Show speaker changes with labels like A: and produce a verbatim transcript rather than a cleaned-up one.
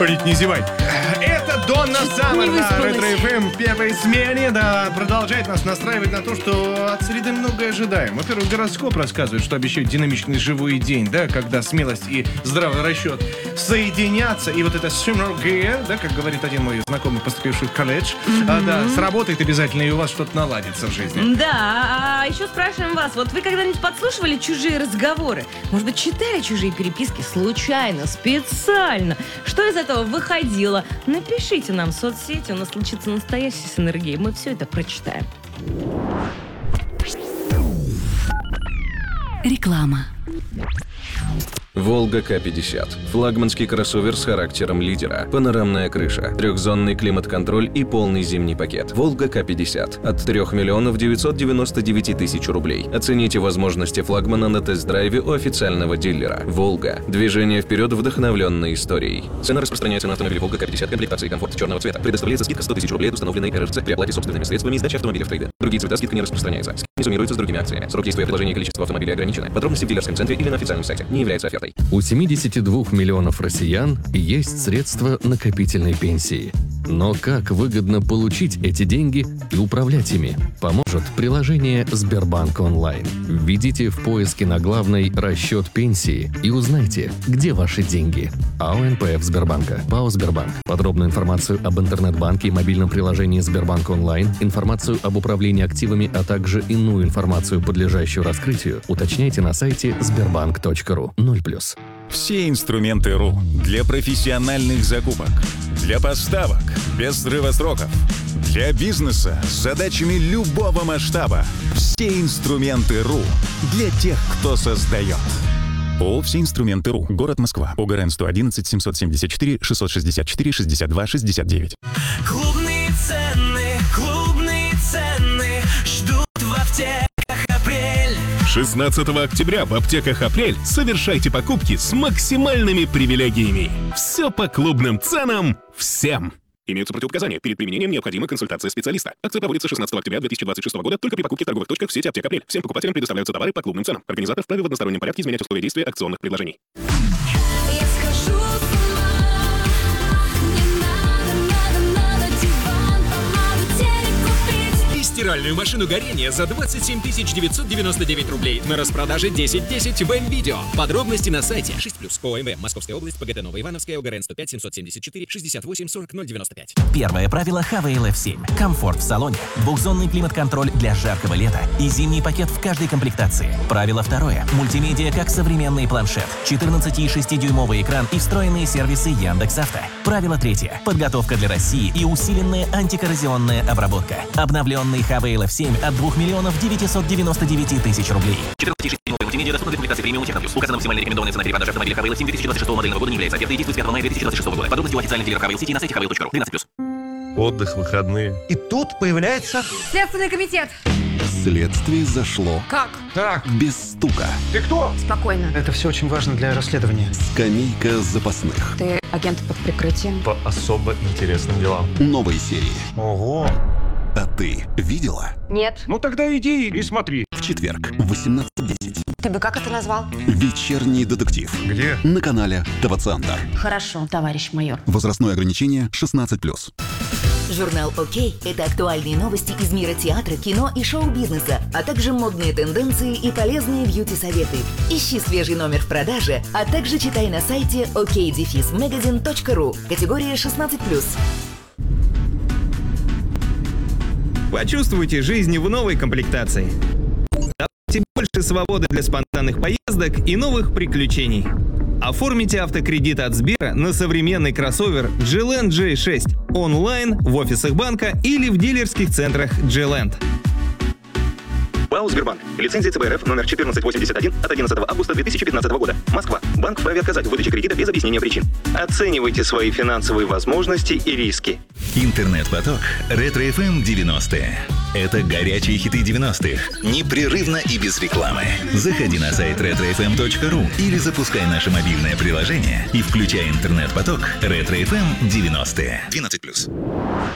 A: Рит, не зевай. Это Донна Саммер на Ретро эф эм в первой смене. Да, продолжает нас настраивать на то, что от среды многое ожидаем. Во-первых, гороскоп рассказывает, что обещает динамичный живой день, да, когда смелость и здравый расчет соединятся. И вот это summer gear, да, как говорит один мой знакомый, поступивший в колледж, mm-hmm. а, да, сработает обязательно, и у вас что-то наладится в жизни.
B: Да, а еще спрашиваем вас, вот вы когда-нибудь подслушивали чужие разговоры? Может быть, читали чужие переписки случайно, специально? Что из этого выходило? Напишите нам в соцсети, у нас случится настоящая синергия. Мы все это прочитаем.
C: Реклама.
D: Волга К пятьдесят. Флагманский кроссовер с характером лидера. Панорамная крыша, трехзонный климат-контроль и полный зимний пакет. Волга К пятьдесят. От трёх миллионов девятьсот девяносто девять тысяч рублей. Оцените возможности флагмана на тест-драйве у официального дилера. Волга. Движение вперед, вдохновленной историей. Цена распространяется на автомобиль Волга К пятьдесят комплектации комфорт черного цвета. Предоставляется скидка сто тысяч рублей от установленной эр эс цэ при оплате собственными средствами и сдаче автомобиля в трейд-ин. Другие цвета скидка не распространяется. Не суммируется с другими акциями. Срок действия предложения и количество автомобилей ограничены. Подробности в дилерском центре или на официальном сайте. Не является офертой.
E: У семидесяти двух миллионов россиян есть средства накопительной пенсии. Но как выгодно получить эти деньги и управлять ими, поможет приложение Сбербанк онлайн. Введите в поиске на главной «Расчет пенсии» и узнайте, где ваши деньги. АО эн пэ эф Сбербанка. ПАО Сбербанк. Подробную информацию об интернет-банке и мобильном приложении Сбербанк онлайн, информацию об управлении активами, а также иную информацию, подлежащую раскрытию, уточняйте на сайте сбербанк точка ру. ноль плюс.
F: Все инструменты РУ для профессиональных закупок, для поставок без срыва сроков, для бизнеса с задачами любого масштаба. Все инструменты РУ для тех, кто создает. ООО «Все инструменты РУ». Город Москва. ОГРН сто одиннадцать семьсот семьдесят четыре шестьсот шестьдесят четыре шестьдесят два шестьдесят девять.
G: Клубные цены, клубные цены ждут в аптеках апрель.
H: шестнадцатого октября в аптеках «Апрель» совершайте покупки с максимальными привилегиями. Все по клубным ценам всем. Имеются противопоказания. Перед применением необходима консультация специалиста. Акция проводится шестнадцатого октября две тысячи двадцать шестого года только при покупке в торговых точках в сети аптек «Апрель». Всем покупателям предоставляются товары по клубным ценам. Организатор вправе в одностороннем порядке изменять условия действия акционных предложений.
C: Я схожу с ума. Не надо, надо, надо диван, помогу телек купить.
I: И стиральную машину горения за двадцать семь тысяч девятьсот девяносто девять рублей на распродаже десять десять в М-Видео. Подробности на сайте шесть плюс ОМВ, Московская область, ПГТ Новоивановская, ОГРН сто пять семьсот семьдесят четыре шестьдесят восемь сорок ноль девяносто пять.
J: Первое правило ха вэ эл эф семь. Комфорт в салоне, двухзонный климат-контроль для жаркого лета и зимний пакет в каждой комплектации. Правило второе. Мультимедиа как современный планшет, четырнадцать и шесть дюймовый экран и встроенные сервисы Яндекс.Авто. Правило третье. Подготовка для России и усиленная антикоррозионная обработка. Обновленный ха вэ эл эф семь от двух миллионов девятьсот девяносто девять тысяч рублей. четырнадцать и шесть дюймовый мультимедиа доступна для публикации премиум Техноплюс. Указана максимально рекомендованная цена перепродажи автомобиля ха вэ эл семь две тысячи двадцать шестого модельного года не является офертой и действует с пятого мая две тысячи двадцать шестого года. Подробности у официальных дилеров ха вэ эл Сити на сайте ха вэ эл точка ру. двенадцать плюс.
K: Отдых, выходные. И тут появляется...
B: Следственный комитет.
L: Следствие зашло.
B: Как?
K: Так.
L: Без стука.
K: Ты кто?
B: Спокойно.
K: Это все очень важно для расследования.
L: Скамейка запасных.
B: Ты агент под прикрытием.
K: По особо интересным делам.
L: Новой серии.
K: Ого.
L: А ты видела?
B: Нет.
K: Ну тогда иди и смотри.
L: В четверг в восемнадцать десять.
B: Ты бы как это назвал?
L: Вечерний детектив.
K: Где?
L: На канале ТВ-центр.
B: Хорошо, товарищ майор.
L: Возрастное ограничение шестнадцать плюс.
C: Журнал «Окей» — это актуальные новости из мира театра, кино и шоу-бизнеса, а также модные тенденции и полезные бьюти-советы. Ищи свежий номер в продаже, а также читай на сайте окей дефис магазин точка ру. Категория шестнадцать плюс.
M: Почувствуйте жизнь в новой комплектации. Давайте больше свободы для спонтанных поездок и новых приключений. Оформите автокредит от Сбера на современный кроссовер джи ленд джей шесть онлайн, в офисах банка или в дилерских центрах джи ленд.
N: ПАО «Сбербанк». Лицензия цэ бэ эр эф номер четырнадцать восемьдесят один от одиннадцатого августа две тысячи пятнадцатого года. Москва. Банк вправе отказать в выдаче кредита без объяснения причин. Оценивайте свои финансовые возможности и риски.
O: Интернет-поток Ретро эф эм девяностые. Это горячие хиты девяностых. Непрерывно и без рекламы. Заходи на сайт ретро эф эм точка ру или запускай наше мобильное приложение и включай интернет-поток Ретро эф эм девяностые. двенадцать плюс.